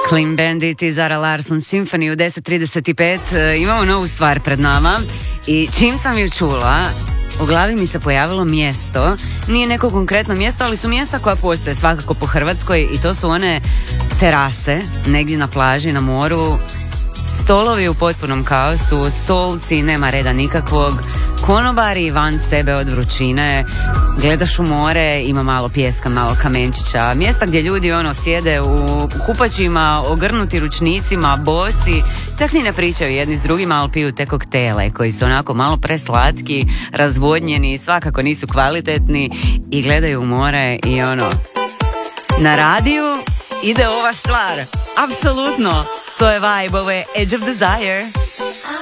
Clean Bandit i Zara Larsson Symphony u 10:35. Imamo novu stvar pred nama i čim sam ju čula, u glavi mi se pojavilo mjesto. Nije neko konkretno mjesto, ali su mjesta koja postoje svakako po Hrvatskoj i to su one terase negdje na plaži, na moru, stolovi u potpunom kaosu, stolci, nema reda nikakvog, konobari van sebe od vrućine, gledaš u more, ima malo pijeska, malo kamenčića, mjesta gdje ljudi sjede u kupaćima, ogrnuti ručnicima, bosi, čak ni ne pričaju jedni s drugima, ali piju te koktele koji su onako malo preslatki, razvodnjeni, svakako nisu kvalitetni i gledaju u more i na radiju ide ova stvar, apsolutno, to je vibe, ovo je Edge of Desire.